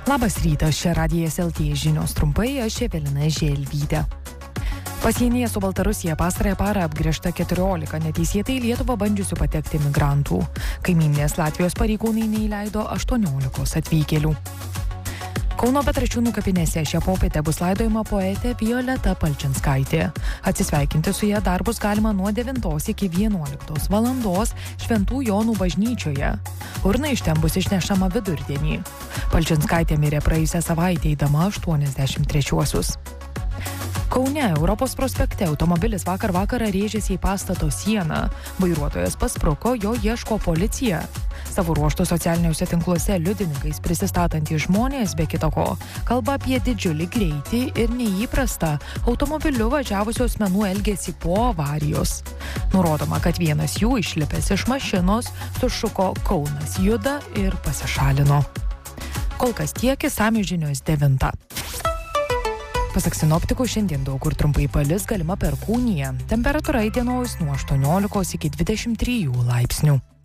Labas rytas, čia Radijas LT žinios trumpai, aš Evelina Želvytė. Pasienyje su Baltarusija pastarąją parą apgręžta 14 neteisėtai į Lietuvą bandžiusių patekti migrantų. Kaimyninės Latvijos pareigūnai neįleido 18 atvykėlių. Kauno Petrašiūnų kapinėse šią popietę bus laidojama poetė Violeta Palčinskaitė. Atsisveikinti su ja dar bus galima nuo 9 iki 11 valandos Šventų Jonų bažnyčioje. Urna iš ten bus išnešama vidurdienį. Palčinskaitė mirė praėjusią savaitę eidama 83-uosius. Kaune Europos prospekte automobilis vakar vakarą rėžėsi į pastato sieną. Vairuotojas paspruko, jo ieško policija. Savo ruožtu socialiniuose tinkluose liudininkais prisistatantys žmonės, be kita ko, kalba apie didžiulį greitį ir neįprastą automobiliu važiavusių asmenų elgesį po avarijos. Nurodoma, kad vienas jų išlipęs iš mašinos sušuko "Kaunas juda" ir pasišalino. Kol kas tiek, išsamios žinios 9. Pasak sinoptikų, šiandien daug kur trumpai palis, galima perkūnija. Temperatūra įdienojus nuo 18 iki 23 laipsnių.